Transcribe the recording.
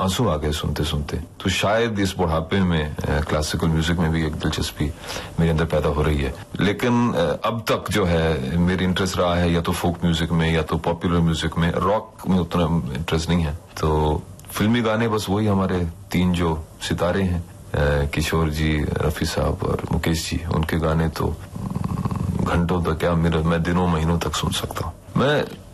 आंसू आ गए सुनते सुनते। तो शायद इस बुढ़ापे में क्लासिकल म्यूजिक में भी एक दिलचस्पी मेरे अंदर पैदा हो रही है। लेकिन अब तक जो है मेरी इंटरेस्ट रहा है या तो फोक म्यूजिक में या तो पॉपुलर म्यूजिक में, रॉक में उतना इंटरेस्ट नहीं है। तो फिल्मी गाने बस वही हमारे तीन जो सितारे हैं, किशोर जी, रफी साहब और मुकेश जी, उनके गाने तो घंटों तक क्या मैं दिनों महीनों तक सुन सकता हूँ। मैं